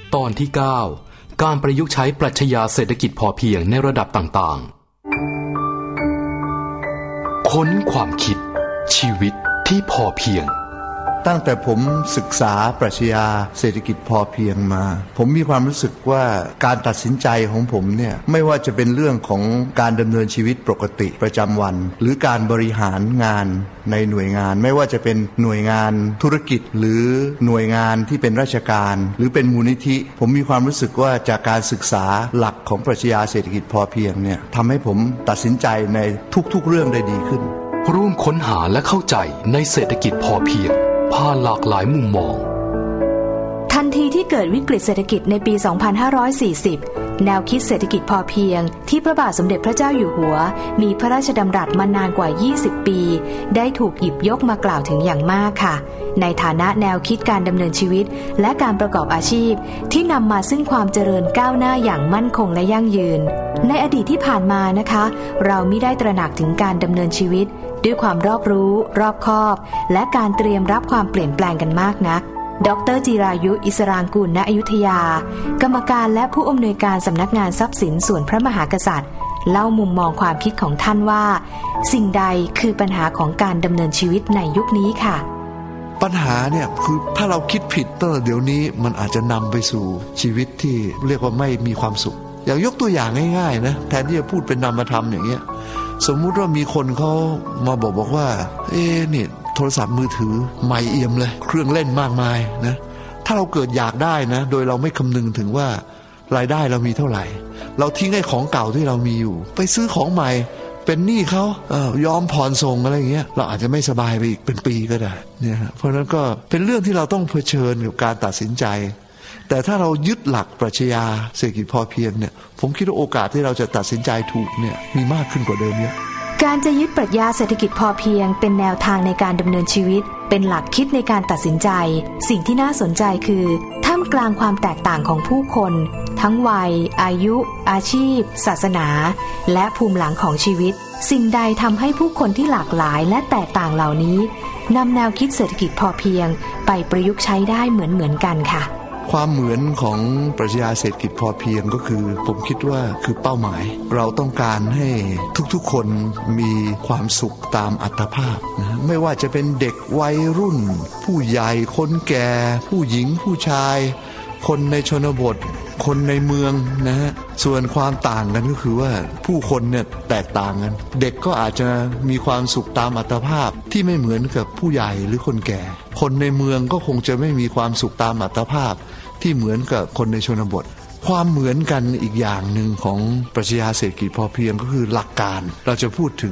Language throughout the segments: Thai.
ตอนที่ 9 การประยุกต์ใช้ปรัชญาเศรษฐกิจพอเพียงในระดับต่างๆค้นความคิดชีวิตที่พอเพียงตั้งแต่ผมศึกษาปรัชญาเศรษฐกิจพอเพียงมาผมมีความรู้สึกว่าการตัดสินใจของผมเนี่ยไม่ว่าจะเป็นเรื่องของการดำเนินชีวิตปกติประจำวันหรือการบริหารงานในหน่วยงานไม่ว่าจะเป็นหน่วยงานธุรกิจหรือหน่วยงานที่เป็นราชการหรือเป็นมูลนิธิผมมีความรู้สึกว่าจากการศึกษาหลักของปรัชญาเศรษฐกิจพอเพียงเนี่ยทำให้ผมตัดสินใจในทุกๆเรื่องได้ดีขึ้นร่วมค้นหาและเข้าใจในเศรษฐกิจพอเพียงผ่านหลากหลายมุมมองทันทีที่เกิดวิกฤตเศรษฐกิจในปี 2540 แนวคิดเศรษฐกิจพอเพียงที่พระบาทสมเด็จพระเจ้าอยู่หัวมีพระราชดำรัสมานานกว่า 20 ปีได้ถูกหยิบยกมากล่าวถึงอย่างมากค่ะในฐานะแนวคิดการดำเนินชีวิตและการประกอบอาชีพที่นำมาซึ่งความเจริญก้าวหน้าอย่างมั่นคงและยั่งยืนในอดีตที่ผ่านมานะคะเรามิได้ตระหนักถึงการดำเนินชีวิตด้วยความรอบรู้รอบคอบและการเตรียมรับความเปลี่ยนแปลงกันมากนักดร.จิรายุอิสรางกูลณอยุธยากรรมการและผู้อำนวยการสำนักงานทรัพย์สินส่วนพระมหากษัตริย์เล่ามุมมองความคิดของท่านว่าสิ่งใดคือปัญหาของการดำเนินชีวิตในยุคนี้ค่ะปัญหาเนี่ยคือถ้าเราคิดผิดตั้งแต่เดี๋ยวนี้มันอาจจะนำไปสู่ชีวิตที่เรียกว่าไม่มีความสุขอย่างยกตัวอย่างง่ายๆนะแทนที่จะพูดเป็นนามธรรมอย่างเงี้ยสมมุติว่ามีคนเขามาบอกว่าเนี่ยโทรศัพท์มือถือใหม่เอี่ยมเลยเครื่องเล่นมากมายนะถ้าเราเกิดอยากได้นะโดยเราไม่คำนึงถึงว่ารายได้เรามีเท่าไหร่เราทิ้งไอ้ของเก่าที่เรามีอยู่ไปซื้อของใหม่เป็นหนี้เขายอมผ่อนส่งอะไรอย่างเงี้ยเราอาจจะไม่สบายไปอีกเป็นปีก็ได้เนี่ยเพราะนั้นก็เป็นเรื่องที่เราต้องเผชิญกับการตัดสินใจแต่ถ้าเรายึดหลักปรัชญาเศรษฐกิจพอเพียงเนี่ยผมคิดว่าโอกาสที่เราจะตัดสินใจถูกเนี่ยมีมากขึ้นกว่าเดิมเยอะการจะยึดปรัชญาเศรษฐกิจพอเพียงเป็นแนวทางในการดำเนินชีวิตเป็นหลักคิดในการตัดสินใจสิ่งที่น่าสนใจคือท่ามกลางความแตกต่างของผู้คนทั้งวัยอายุอาชีพศาสนาและภูมิหลังของชีวิตสิ่งใดทำให้ผู้คนที่หลากหลายและแตกต่างเหล่านี้นำแนวคิดเศรษฐกิจพอเพียงไปประยุกต์ใช้ได้เหมือนกันค่ะความเหมือนของปรัชญาเศรษฐกิจพอเพียงก็คือผมคิดว่าคือเป้าหมายเราต้องการให้ทุกๆคนมีความสุขตามอัตภาพนะไม่ว่าจะเป็นเด็กวัยรุ่นผู้ใหญ่คนแก่ผู้หญิงผู้ชายคนในชนบทคนในเมืองนะฮะส่วนความต่างกันก็คือว่าผู้คนเนี่ยแตกต่างกันเด็กก็อาจจะมีความสุขตามอัตภาพที่ไม่เหมือนกับผู้ใหญ่หรือคนแก่คนในเมืองก็คงจะไม่มีความสุขตามอัตภาพที่เหมือนกับคนในชนบทความเหมือนกันอีกอย่างหนึ่งของปรัชญาเศรษฐกิจพอเพียงก็คือหลักการเราจะพูดถึง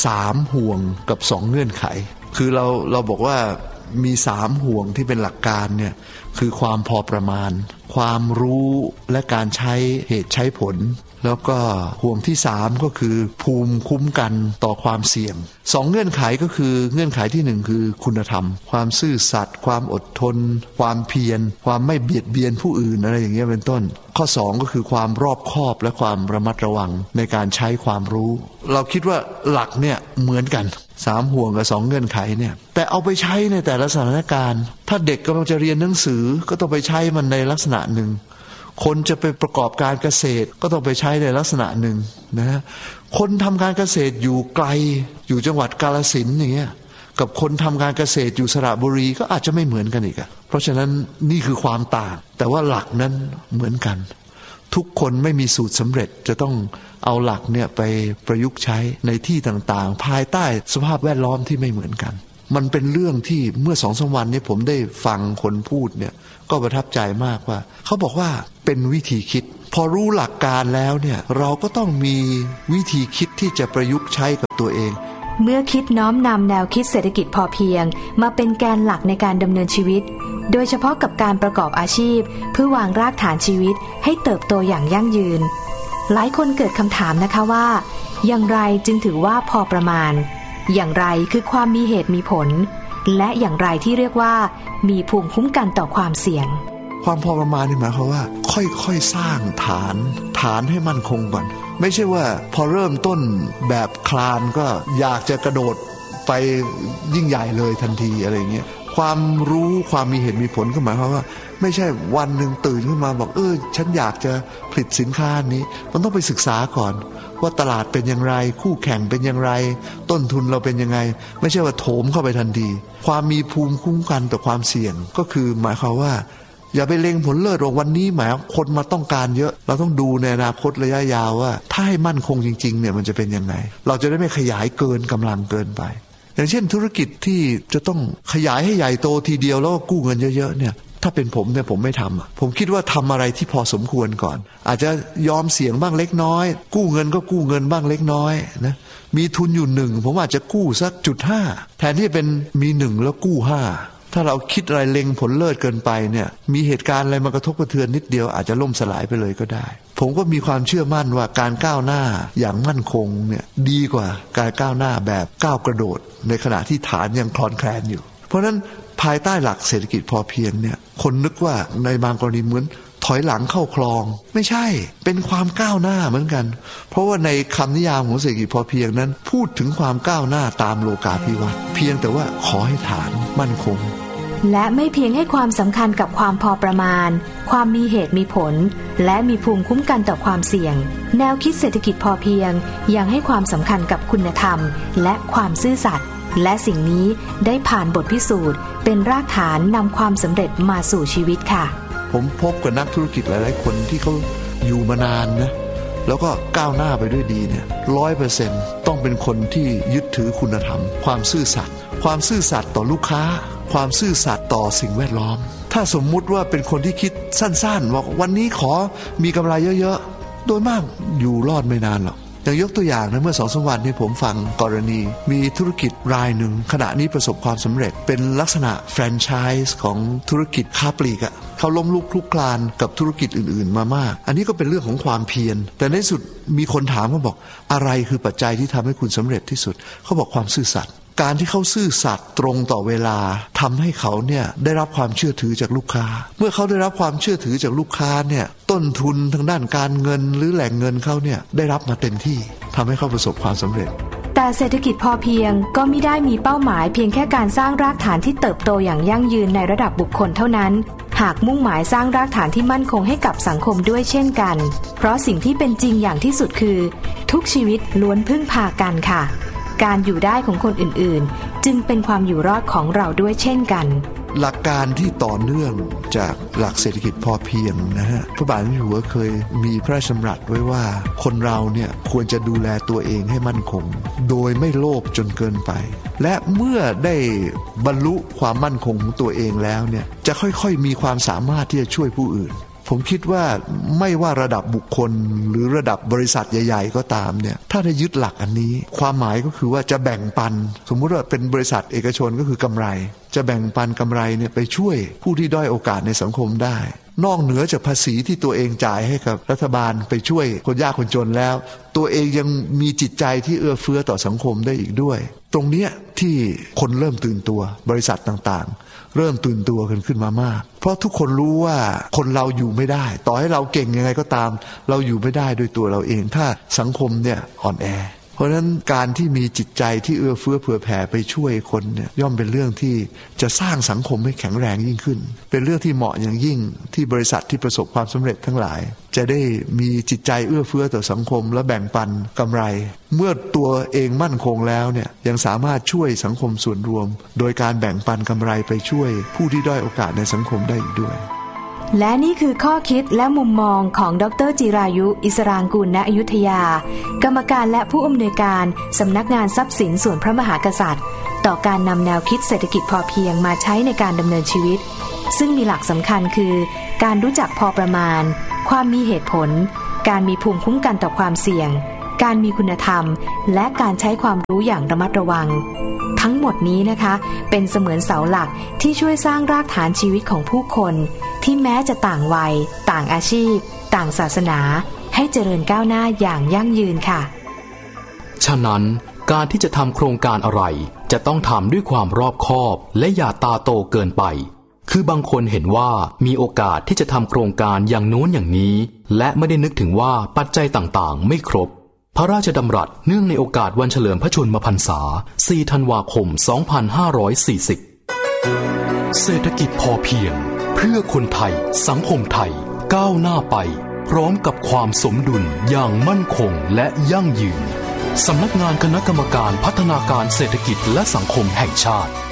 3ห่วงกับ2เงื่อนไขคือเราบอกว่ามี3ห่วงที่เป็นหลักการเนี่ยคือความพอประมาณความรู้และการใช้เหตุใช้ผลแล้วก็ห่วงที่3ก็คือภูมิคุ้มกันต่อความเสี่ยง2เงื่อนไขก็คือเงื่อนไขที่1คือคุณธรรมความซื่อสัตย์ความอดทนความเพียรความไม่เบียดเบียนผู้อื่นอะไรอย่างเงี้ยเป็นต้นข้อ2ก็คือความรอบคอบและความระมัดระวังในการใช้ความรู้เราคิดว่าหลักเนี่ยเหมือนกัน3ห่วงกับ2เงื่อนไขเนี่ยแต่เอาไปใช้ในแต่ละสถานการณ์ถ้าเด็กกำลังจะเรียนหนังสือก็ต้องไปใช้มันในลักษณะหนึ่งคนจะไปประกอบการเกษตรก็ต้องไปใช้ในลักษณะหนึ่งนะคนทำการเกษตรอยู่ไกลอยู่จังหวัดกาฬสินธุ์อย่างเงี้ยกับคนทำการเกษตรอยู่สระบุรีก็อาจจะไม่เหมือนกันอีกเพราะฉะนั้นนี่คือความต่างแต่ว่าหลักนั้นเหมือนกันทุกคนไม่มีสูตรสำเร็จจะต้องเอาหลักเนี่ยไปประยุกต์ใช้ในที่ต่างๆภายใต้สภาพแวดล้อมที่ไม่เหมือนกันมันเป็นเรื่องที่เมื่อ 2-3 วันนี้ผมได้ฟังคนพูดเนี่ยก็ประทับใจมากว่าเขาบอกว่าเป็นวิธีคิดพอรู้หลักการแล้วเนี่ยเราก็ต้องมีวิธีคิดที่จะประยุกต์ใช้กับตัวเองเมื่อคิดน้อมนำแนวคิดเศรษฐกิจพอเพียงมาเป็นแกนหลักในการดำเนินชีวิตโดยเฉพาะกับการประกอบอาชีพเพื่อวางรากฐานชีวิตให้เติบโตอย่างยั่งยืนหลายคนเกิดคำถามนะคะว่าอย่างไรจึงถือว่าพอประมาณอย่างไรคือความมีเหตุมีผลและอย่างไรที่เรียกว่ามีภูมิคุ้มกันต่อความเสี่ยงความพอประมาณนี่หมายความว่าค่อยๆสร้างฐานให้มั่นคงก่อนไม่ใช่ว่าพอเริ่มต้นแบบคลานก็อยากจะกระโดดไปยิ่งใหญ่เลยทันทีอะไรเงี้ยความรู้ความมีเหตุมีผลก็หมายความว่าไม่ใช่วันหนึ่งตื่นขึ้นมาบอกฉันอยากจะผลิตสินค้านี้มันต้องไปศึกษาก่อนว่าตลาดเป็นอย่างไรคู่แข่งเป็นอย่างไรต้นทุนเราเป็นยังไงไม่ใช่ว่าโถมเข้าไปทันทีความมีภูมิคุ้มกันต่อความเสี่ยงก็คือหมายความว่าอย่าไปเล็งผลเลิศว่าวันนี้หมายคนมาต้องการเยอะเราต้องดูในอนาคตระยะยาวว่าถ้าให้มั่นคงจริงๆเนี่ยมันจะเป็นยังไงเราจะได้ไม่ขยายเกินกำลังเกินไปอย่างเช่นธุรกิจที่จะต้องขยายให้ใหญ่โตทีเดียวแล้วกู้เงินเยอะๆเนี่ยถ้าเป็นผมเนี่ยผมไม่ทำผมคิดว่าทำอะไรที่พอสมควรก่อนอาจจะยอมเสี่ยงบ้างเล็กน้อยกู้เงินก็กู้เงินบ้างเล็กน้อยนะมีทุนอยู่1ผมอาจจะกู้สัก 0.5 แทนที่จะเป็นมี1แล้วกู้5ถ้าเราคิดอะไรเล็งผลเลิศเกินไปเนี่ยมีเหตุการณ์อะไรมากระทบกระเทือนนิดเดียวอาจจะล่มสลายไปเลยก็ได้ผมก็มีความเชื่อมั่นว่าการก้าวหน้าอย่างมั่นคงเนี่ยดีกว่าการก้าวหน้าแบบก้าวกระโดดในขณะที่ฐานยังคลอนแคลนอยู่เพราะฉะนั้นภายใต้หลักเศรษฐกิจพอเพียงเนี่ยคนนึกว่าในบางกรณีเหมือนถอยหลังเข้าคลองไม่ใช่เป็นความก้าวหน้าเหมือนกันเพราะว่าในคำนิยามของเศรษฐกิจพอเพียงนั้นพูดถึงความก้าวหน้าตามโลกาภิวัตน์เพียงแต่ว่าขอให้ฐานมั่นคงและไม่เพียงให้ความสำคัญกับความพอประมาณความมีเหตุมีผลและมีภูมิคุ้มกันต่อความเสี่ยงแนวคิดเศรษฐกิจพอเพียงยังให้ความสำคัญกับคุณธรรมและความซื่อสัตย์และสิ่งนี้ได้ผ่านบทพิสูจน์เป็นรากฐานนำความสำเร็จมาสู่ชีวิตค่ะผมพบกับนักธุรกิจหลายๆคนที่เขาอยู่มานานนะแล้วก็ก้าวหน้าไปด้วยดีเนี่ย 100% ต้องเป็นคนที่ยึดถือคุณธรรมความซื่อสัตย์ต่อลูกค้าความซื่อสัตย์ต่อสิ่งแวดล้อมถ้าสมมุติว่าเป็นคนที่คิดสั้นๆว่าวันนี้ขอมีกำไรเยอะๆโดยมากอยู่รอดไม่นานหรอกอย่างยกตัวอย่างนะเมื่อ 2-3 วันนี้ผมฟังกรณีมีธุรกิจรายหนึ่งขณะนี้ประสบความสำเร็จเป็นลักษณะแฟรนไชส์ของธุรกิจค้าปลีกเขาล้มลุกคลุกคลานกับธุรกิจอื่นๆมามากอันนี้ก็เป็นเรื่องของความเพียรแต่ในสุดมีคนถามเขาบอกอะไรคือปัจจัยที่ทำให้คุณสำเร็จที่สุดเขาบอกความซื่อสัตย์การที่เขาซื่อสัตย์ตรงต่อเวลาทำให้เขาเนี่ยได้รับความเชื่อถือจากลูกค้าเมื่อเขาได้รับความเชื่อถือจากลูกค้าเนี่ยต้นทุนทางด้านการเงินหรือแหล่งเงินเขาเนี่ยได้รับมาเต็มที่ทำให้เขาประสบความสำเร็จแต่เศรษฐกิจพอเพียงก็มิได้มีเป้าหมายเพียงแค่การสร้างรากฐานที่เติบโตอย่างยั่งยืนในระดับบุคคลเท่านั้นหากมุ่งหมายสร้างรากฐานที่มั่นคงให้กับสังคมด้วยเช่นกันเพราะสิ่งที่เป็นจริงอย่างที่สุดคือทุกชีวิตล้วนพึ่งพากันค่ะการอยู่ได้ของคนอื่นๆจึงเป็นความอยู่รอดของเราด้วยเช่นกันหลักการที่ต่อเนื่องจากหลักเศรษฐกิจพอเพียงนะฮะพระบาทสมเด็จหัวเคยมีพระราชดำรัสไว้ว่าคนเราเนี่ยควรจะดูแลตัวเองให้มั่นคงโดยไม่โลภจนเกินไปและเมื่อได้บรรลุความมั่นคงของตัวเองแล้วเนี่ยจะค่อยๆมีความสามารถที่จะช่วยผู้อื่นผมคิดว่าไม่ว่าระดับบุคคลหรือระดับบริษัทใหญ่ๆก็ตามเนี่ยถ้าได้ยึดหลักอันนี้ความหมายก็คือว่าจะแบ่งปันสมมุติว่าเป็นบริษัทเอกชนก็คือกำไรจะแบ่งปันกำไรเนี่ยไปช่วยผู้ที่ด้อยโอกาสในสังคมได้นอกเหนือจากภาษีที่ตัวเองจ่ายให้กับรัฐบาลไปช่วยคนยากคนจนแล้วตัวเองยังมีจิตใจที่เอื้อเฟื้อต่อสังคมได้อีกด้วยตรงเนี้ยที่คนเริ่มตื่นตัวบริษัทต่างๆเริ่มตื่นตัวกันขึ้นมามากเพราะทุกคนรู้ว่าคนเราอยู่ไม่ได้ต่อให้เราเก่งยังไงก็ตามเราอยู่ไม่ได้ด้วยตัวเราเองถ้าสังคมเนี่ยอ่อนแอเพราะฉะนั้นการที่มีจิตใจที่เอื้อเฟื้อเผื่อแผ่ไปช่วยคนเนี่ยย่อมเป็นเรื่องที่จะสร้างสังคมให้แข็งแรงยิ่งขึ้นเป็นเรื่องที่เหมาะอย่างยิ่งที่บริษัทที่ประสบความสำเร็จทั้งหลายจะได้มีจิตใจเอื้อเฟื้อต่อสังคมและแบ่งปันกำไรเมื่อตัวเองมั่นคงแล้วเนี่ยยังสามารถช่วยสังคมส่วนรวมโดยการแบ่งปันกำไรไปช่วยผู้ที่ด้อยโอกาสในสังคมได้อีกด้วยและนี่คือข้อคิดและมุมมองของดร.จิรายุอิสรางกูลณอยุธยากรรมการและผู้อำนวยการสำนักงานทรัพย์สินส่วนพระมหากษัตริย์ต่อการนำแนวคิดเศรษฐกิจพอเพียงมาใช้ในการดำเนินชีวิตซึ่งมีหลักสำคัญคือการรู้จักพอประมาณความมีเหตุผลการมีภูมิคุ้มกันต่อความเสี่ยงการมีคุณธรรมและการใช้ความรู้อย่างระมัดระวังทั้งหมดนี้นะคะเป็นเสมือนเสาหลักที่ช่วยสร้างรากฐานชีวิตของผู้คนที่แม้จะต่างวัยต่างอาชีพต่างศาสนาให้เจริญก้าวหน้าอย่างยั่งยืนค่ะฉะนั้นการที่จะทำโครงการอะไรจะต้องทำด้วยความรอบคอบและอย่าตาโตเกินไปคือบางคนเห็นว่ามีโอกาสที่จะทำโครงการอย่างโน้นอย่างนี้และไม่ได้นึกถึงว่าปัจจัยต่างๆไม่ครบพระราชดำรัสเนื่องในโอกาสวันเฉลิมพระชนมพรรษา 4 ธันวาคม 2540 เศรษฐกิจพอเพียงเพื่อคนไทยสังคมไทยก้าวหน้าไปพร้อมกับความสมดุลอย่างมั่นคงและยั่งยืนสำนักงานคณะกรรมการพัฒนาการเศรษฐกิจและสังคมแห่งชาติ